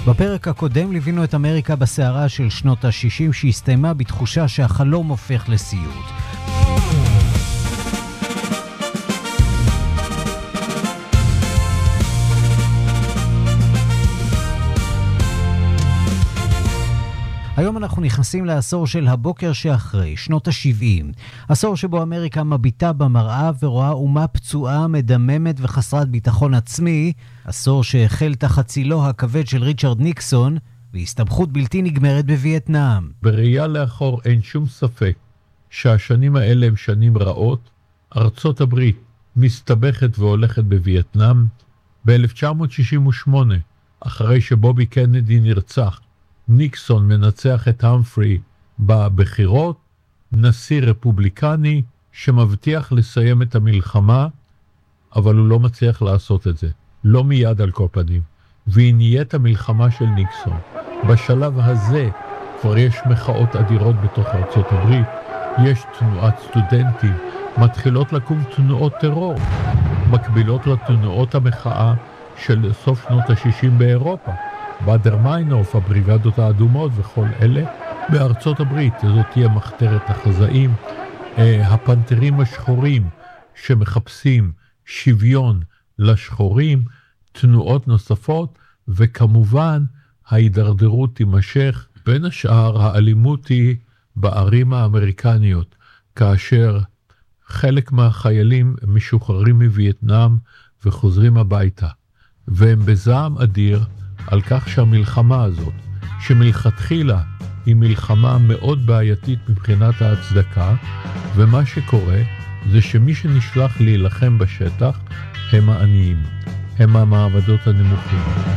בפרק הקודם ליווינו את אמריקה בסערה של שנות ה-60 שהסתיימה בתחושה שהחלום הופך לסיוט. היום אנחנו נכנסים לעשור של הבוקר שאחרי, שנות ה-70. עשור שבו אמריקה מביטה במראה ורואה אומה פצועה, מדממת וחסרת ביטחון עצמי. עשור שהחל תחת צילו הכבד של ריצ'רד ניקסון, והסתבכות בלתי נגמרת בווייטנאם. בראייה לאחור אין שום ספק שהשנים האלה הם שנים רעות. ארצות הברית מסתבכת והולכת בווייטנאם. ב-1968, אחרי שבובי קנדי נרצח, ניקסון מנצח את המפרי בבחירות, נשיא רפובליקני שמבטיח לסיים את המלחמה, אבל הוא לא מצליח לעשות את זה. לא מיד על כל פנים. והיא נהיית המלחמה של ניקסון. בשלב הזה כבר יש מחאות אדירות בתוך ארצות הברית, יש תנועת סטודנטים, מתחילות לקום תנועות טרור, מקבילות לתנועות המחאה של סוף שנות ה-60 באירופה. באדר מיינוף, הבריגדות האדומות וכל אלה. בארצות הברית זאת תהיה מחתרת החזאים, הפנתרים השחורים שמחפשים שוויון לשחורים, תנועות נוספות, וכמובן ההידרדרות תימשך. בין השאר האלימות היא בערים האמריקניות, כאשר חלק מהחיילים משוחררים מווייטנאם וחוזרים הביתה, והם בזעם אדיר על כך שהמלחמה הזאת, שמלכתחילה היא מלחמה מאוד בעייתית מבחינת ההצדקה, ומה שקורה זה שמי שנשלח להילחם בשטח הם העניים, הם המעמדות הנמוכים.